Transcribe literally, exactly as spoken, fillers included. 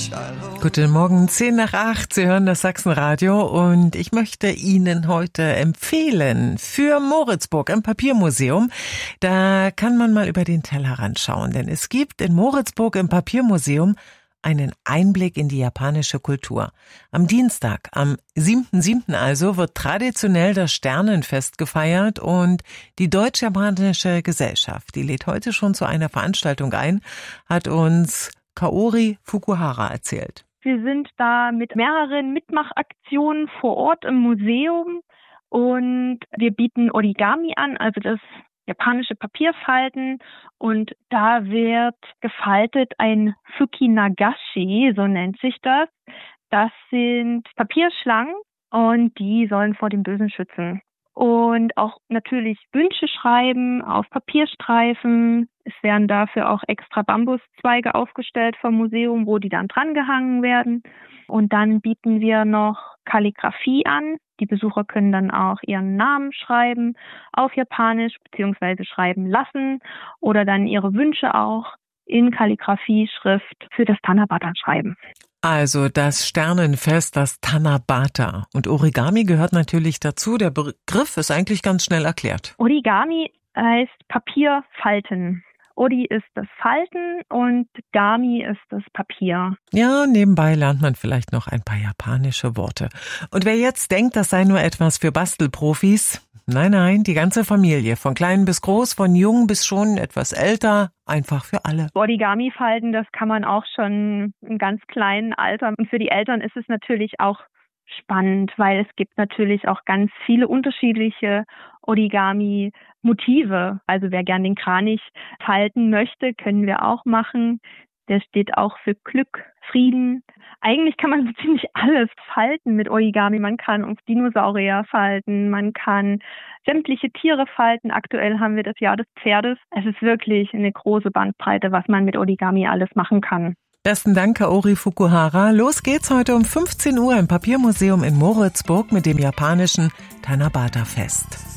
Guten Morgen, zehn nach acht. Sie hören das Sachsenradio und ich möchte Ihnen heute empfehlen für Moritzburg im Papiermuseum. Da kann man mal über den Tellerrand schauen, denn es gibt in Moritzburg im Papiermuseum einen Einblick in die japanische Kultur. Am Dienstag, am siebten siebten also, wird traditionell das Sternenfest gefeiert und die Deutsch-Japanische Gesellschaft, die lädt heute schon zu einer Veranstaltung ein, hat uns Kaori Fukuhara erzählt. Wir sind da mit mehreren Mitmachaktionen vor Ort im Museum und wir bieten Origami an, also das japanische Papierfalten, und da wird gefaltet ein Fukinagashi, so nennt sich das. Das sind Papierschlangen und die sollen vor dem Bösen schützen. Und auch natürlich Wünsche schreiben auf Papierstreifen. Es werden dafür auch extra Bambuszweige aufgestellt vom Museum, wo die dann drangehangen werden. Und dann bieten wir noch Kalligrafie an. Die Besucher können dann auch ihren Namen schreiben auf Japanisch beziehungsweise schreiben lassen oder dann ihre Wünsche auch in Kalligrafie-Schrift für das Tanabata schreiben. Also das Sternenfest, das Tanabata. Und Origami gehört natürlich dazu. Der Begriff ist eigentlich ganz schnell erklärt. Origami heißt Papierfalten. Ori ist das Falten und Gami ist das Papier. Ja, nebenbei lernt man vielleicht noch ein paar japanische Worte. Und wer jetzt denkt, das sei nur etwas für Bastelprofis, nein, nein, die ganze Familie, von klein bis groß, von jung bis schon etwas älter, einfach für alle. Origami falten, das kann man auch schon im ganz kleinen Alter. Und für die Eltern ist es natürlich auch spannend, weil es gibt natürlich auch ganz viele unterschiedliche Origami-Motive. Also wer gern den Kranich falten möchte, können wir auch machen. Der steht auch für Glück, Frieden. Eigentlich kann man so ziemlich alles falten mit Origami. Man kann uns Dinosaurier falten, man kann sämtliche Tiere falten. Aktuell haben wir das Jahr des Pferdes. Es ist wirklich eine große Bandbreite, was man mit Origami alles machen kann. Besten Dank, Kaori Fukuhara. Los geht's heute um fünfzehn Uhr im Papiermuseum in Moritzburg mit dem japanischen Tanabata-Fest.